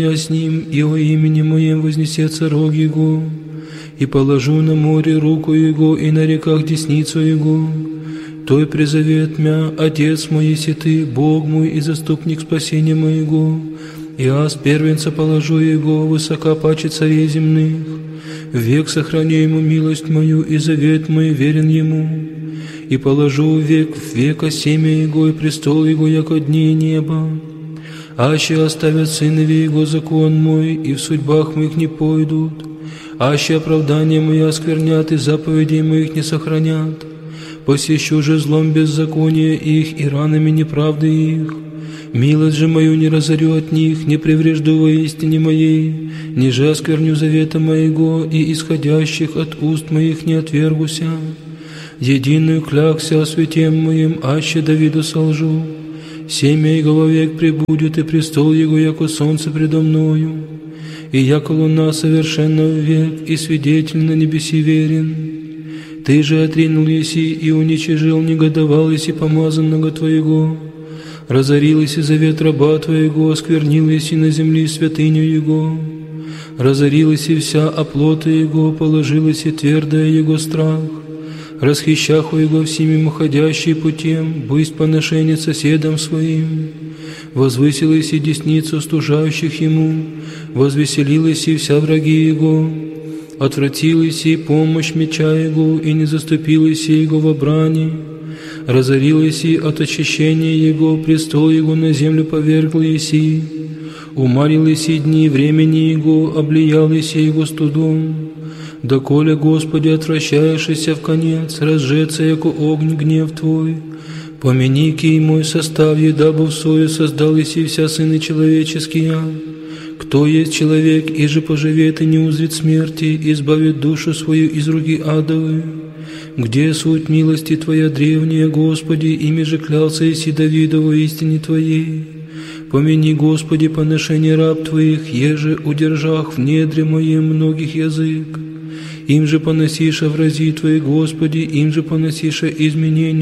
я с ним, и о имени моем вознесется рог его, и положу на море руку его, и на реках десницу его. Той призовет мя, Отец мой, еси ты, Бог мой и заступник спасения моего, и аз первенца положу его, высока паче царей земных. Век сохраню ему милость мою, и завет мой верен ему. И положу век в века семя его, и престол его, яко дни неба. Аще оставят сынове его закон мой, и в судьбах моих не пойдут. Аще оправдания мои осквернят, и заповедей моих не сохранят. Посещу же злом беззакония их, и ранами неправды их. Милость же мою не разорю от них, не преврежду во истине моей, ниже оскверню завета моего, и исходящих от уст моих не отвергуся. Единую клякся о святем моем, аще Давиду солжу. Семя его вовек пребудет, и престол его, яко солнце предо мною. И яко луна совершенно век, и свидетель на небеси верен. Ты же отринул еси, и уничижил, негодовал еси помазанного Твоего. Разорил еси завет раба Твоего, осквернил еси на земле святыню Его. Разорил еси вся оплота Его, положил еси твердое Его страх. Расхищаху Его всеми уходящий путем, бысть поношение соседам своим. Возвысил еси десницу стужающих Ему, возвеселил еси вся враги Его. Отвратил еси помощь меча Его, и не заступил еси Его во брани. Разорил еси от очищения Его, престол Его на землю повергл еси. Умарил еси дни времени Его, облиял еси Его студом. Доколе, Господи, отвращаешься в конец, разжеться, яко огонь гнев Твой. Помяни кий мой составье, дабы в сою создал еси вся сыны человеческие. Кто есть человек, и же поживет и не узрит смерти, избавит душу свою из руки адовой? Где суть милости Твоя древняя, Господи, ими же клялся еси Давиду во истине Твоей? Помяни, Господи, поношение раб Твоих, еже удержах в недре моем многих язык. Им же поносиша врази Твои, Господи, им же поносиша изменения